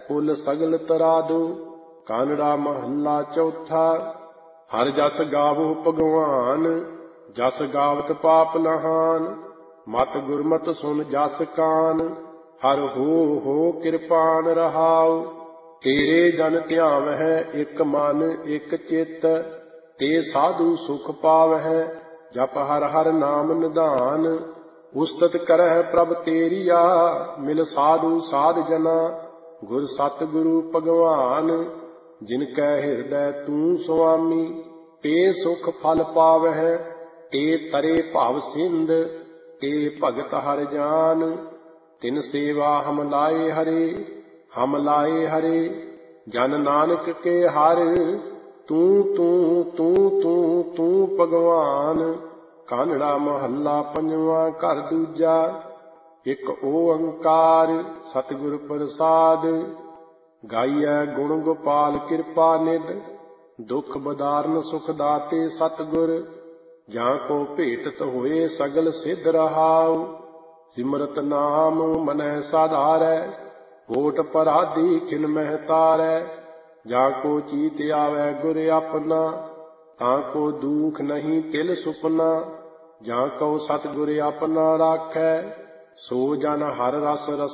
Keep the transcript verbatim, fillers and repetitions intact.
ਫੁੱਲ ਸਗਲ ਤਰਾਦੂ। ਕਾਨੜਾ ਮਹੱਲਾ ਚੌਥਾ। ਹਰਿ ਜਸ ਗਾਵੋ ਭਗਵਾਨ, ਜਸ ਗਾਵਤ ਪਾਪ ਨਹਾਨ। ਮਤ ਗੁਰਮਤਿ ਸੁਨ ਜਸ ਕਾਨ, ਹਰਿ ਹੋ ਹੋ ਕਿਰਪਾਨ ਰਹਾਉ। ਤੇਰੇ ਜਨ ਧਿਆਵਹਿ ਇਕ ਮਨ ਇਕ ਚਿਤ, ਤੇ ਸਾਧੂ ਸੁਖ ਪਾਵਹਿ ਜਪ ਹਰਿ ਹਰਿ ਨਾਮ ਨਿਧਾਨ। ਉਸਤਤ ਕਰਹਿ ਪ੍ਰਭ ਤੇਰੀਆ, ਮਿਲ ਸਾਧੂ ਸਾਧ ਜਨਾ। ਗੁਰ ਸਤਿ ਗੁਰੂ ਭਗਵਾਨ, ਜਿਨ ਕੈ ਹਿਰਦੈ ਤੂੰ ਸੁਆਮੀ। ਤੇ ਸੁਖ ਫਲ ਪਾਵਹਿ, ਤੇ ਤਰੇ ਭਵ ਸਿੰਧ, ਤੇ ਭਗਤ ਹਰਿ ਜਾਨ। ਤਿਨ ਸੇਵਾ ਹਮ ਲਾਏ ਹਰੇ, ਹਮ ਲਾਏ ਹਰੇ। ਜਨ ਨਾਨਕ ਕੇ ਹਰਿ, ਤੂੰ ਤੂੰ ਤੂੰ ਤੂੰ ਤੂੰ ਭਗਵਾਨ। ਕਾਨੜਾ ਮਹੱਲਾ ਪੰਜਵਾਂ ਘਰ ਦੂਜਾ। ਇਕ ਓੰਕਾਰ ਸਤਿਗੁਰ ਪ੍ਰਸਾਦਿ, ਗਾਈਐ ਗੁਣ ਗੋਪਾਲ ਕਿਰਪਾ ਨਿਧ। ਦੁਖ ਬਦਾਰਨ ਸੁਖ ਦਾਤੇ ਸਤਿਗੁਰ, ਜਾਂ ਕੋ ਭੇਟਤ ਹੋਏ ਸਗਲ ਸਿੱਧ ਰਹਾਉ। ਸਿਮਰਤ ਨਾਮ ਮਨਹਿ ਸਾਧਾਰੈ, ਓਟ ਪਰਾਧੀ ਖਿਨ ਮਹਿ ਤਾਰੈ। ਜਾਂ ਕੋ ਚੀਤ ਆਵੈ ਗੁਰ ਆਪਣਾ, ਤਾਂ ਕੋ ਦੂਖ ਨਹੀਂ ਤਿਲ ਸੁਪਨਾ। ਜਾਂ ਕਉ ਸਤਿਗੁਰ ਆਪਣਾ ਰਾਖੈ, ਸੋ ਜਨ ਹਰਿ ਰਸ ਰਸ